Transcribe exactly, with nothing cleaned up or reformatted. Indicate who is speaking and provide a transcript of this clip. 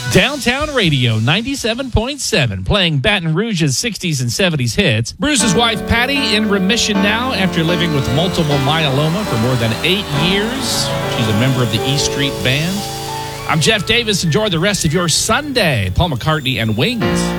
Speaker 1: Downtown Radio ninety-seven point seven, playing Baton Rouge's sixties and seventies hits. Bruce's wife, Patty, in remission now after living with multiple myeloma for more than eight years. She's a member of the E Street Band. I'm Jeff Davis. Enjoy the rest of your Sunday. Paul McCartney and Wings.